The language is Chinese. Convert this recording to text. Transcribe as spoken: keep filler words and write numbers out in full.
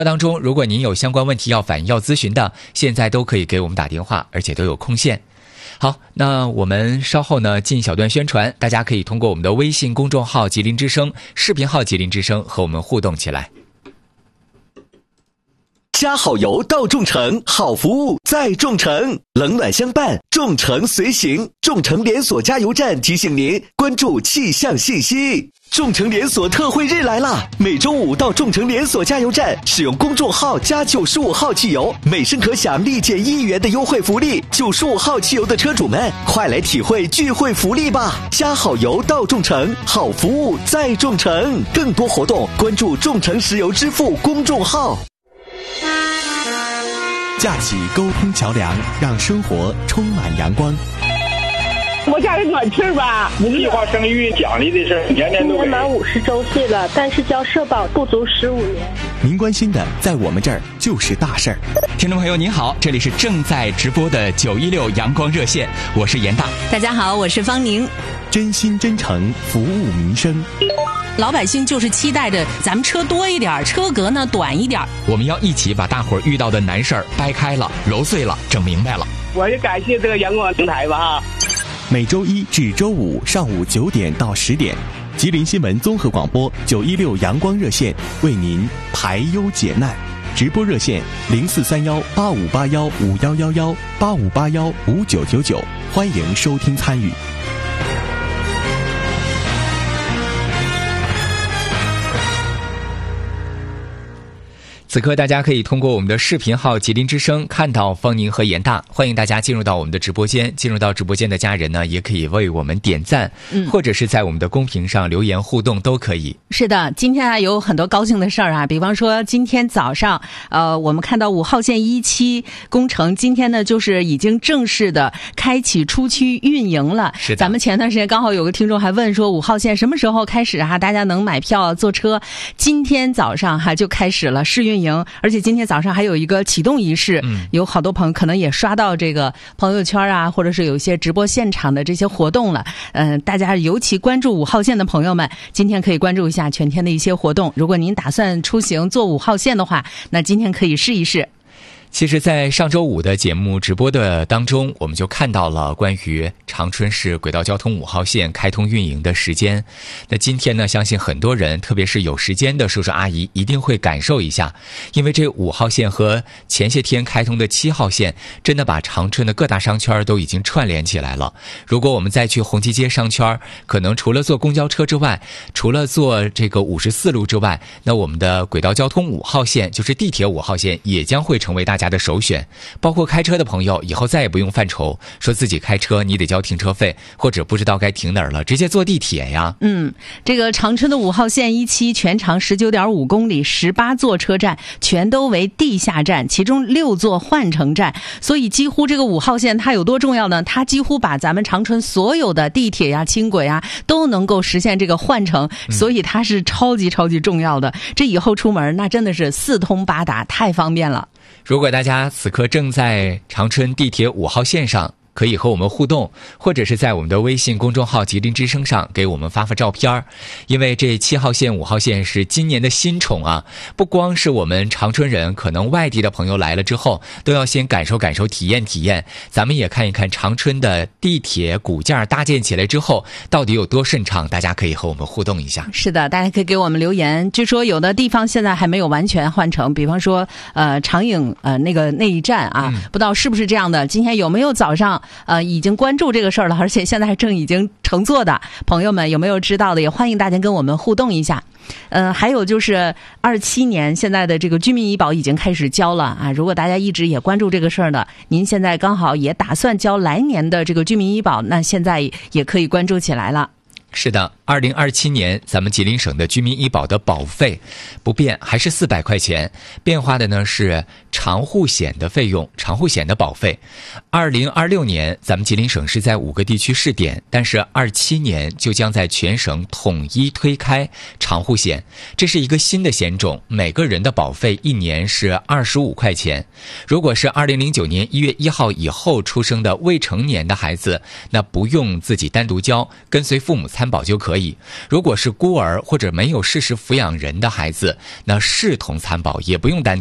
当中，如果您有相关问题要反映、要咨询的，现在都可以给我们打电话，而且都有空线。好，那我们稍后呢进小段宣传，大家可以通过我们的微信公众号吉林之声、视频号吉林之声和我们互动起来。 加好油到众诚，好服务在众诚，冷暖相伴，众诚随行。众诚连锁加油站提醒您关注气象信息。众诚连锁特惠日来啦！每周五到众诚连锁加油站使用公众号加九十五号汽油，每升可享立减一元的优惠福利。九十五号汽油的车主们，快来体会聚会福利吧！加好油到众诚，好服务在众诚。更多活动关注众诚石油支付公众号。 架起沟通桥梁，让生活充满阳光。 我家里暖气吧， 计划生育奖励的事，年年都给。 今年满五十周岁了，但是交社保不足十五年。 您关心的，在我们这儿就是大事儿。 听众朋友您好，这里是正在直播的九一六阳光热线，我是严大。 大家好，我是方宁。 真心真诚服务民生。 老百姓就是期待着咱们车多一点，车格呢短一点。 我们要一起把大伙儿遇到的难事儿掰开了、揉碎了、整明白了。 我也感谢这个阳光平台吧。 每周一至周五上午九点到十点，吉林新闻综合广播九一六阳光热线为您排忧解难。直播热线零四三幺八五八幺五幺幺幺八五八幺五九九九，欢迎收听参与。 此刻大家可以通过我们的视频号吉林之声看到方宁和严大，欢迎大家进入到我们的直播间。进入到直播间的家人呢，也可以为我们点赞、嗯、或者是在我们的公屏上留言互动都可以。 是的，今天啊有很多高兴的事儿啊，比方说今天早上呃，我们看到五号线一期工程今天呢就是已经正式的开启初期运营了。 是的， 咱们前段时间刚好有个听众还问说五号线什么时候开始啊，大家能买票坐车。今天早上哈、啊、就开始了试运营，而且今天早上还有一个启动仪式、嗯、有好多朋友可能也刷到这个朋友圈啊，或者是有一些直播现场的这些活动了。嗯、呃，大家尤其关注五号线的朋友们，今天可以关注一下全天的一些活动。如果您打算出行坐五号线的话，那今天可以试一试。 其实在上周五的节目直播的当中，我们就看到了关于长春市轨道交通五号线开通运营的时间。那今天呢，相信很多人特别是有时间的叔叔阿姨一定会感受一下，因为这五号线和前些天开通的七号线真的把长春的各大商圈都已经串联起来了。如果我们再去红旗街商圈，可能除了坐公交车之外，除了坐这个五十四路之外，那我们的轨道交通五号线就是地铁五号线也将会成为大家的首选。包括开车的朋友以后再也不用犯愁说自己开车你得交停车费，或者不知道该停哪儿了，直接坐地铁呀。 嗯，这个长春的五号线一期全长 十九点五公里，十八座车站全都为地下站，其中六座换乘站。所以几乎这个五号线它有多重要呢？它几乎把咱们长春所有的地铁呀、轻轨呀都能够实现这个换乘，所以它是超级超级重要的。这以后出门那真的是四通八达，太方便了。 如果大家此刻正在长春地铁五号线上，可以和我们互动，或者是在我们的微信公众号吉林之声上给我们发发照片。因为这七号线五号线是今年的新宠啊，不光是我们长春人，可能外地的朋友来了之后都要先感受感受体验体验，咱们也看一看长春的地铁骨架搭建起来之后到底有多顺畅，大家可以和我们互动一下。 是的，大家可以给我们留言。据说有的地方现在还没有完全换乘，比方说呃长影呃那个那一站啊、嗯、不知道是不是这样的，今天有没有早上呃，已经关注这个事儿了，而且现在正已经乘坐的朋友们有没有知道的，也欢迎大家跟我们互动一下。呃，还有就是二七年现在的这个居民医保已经开始交了啊，如果大家一直也关注这个事儿呢，您现在刚好也打算交来年的这个居民医保，那现在也可以关注起来了。 是的，二零二七年咱们吉林省的居民医保的保费不变，还是四百块钱。变化的呢是长户险的费用，长户险的保费。二零二六年咱们吉林省是在五个地区试点，但是二七年就将在全省统一推开长户险。这是一个新的险种，每个人的保费一年是二十五块钱。如果是二零零九年一月一号以后出生的未成年的孩子，那不用自己单独交，跟随父母参参保就可以。如果是孤儿或者没有事实抚养人的孩子，那视同参保，也不用担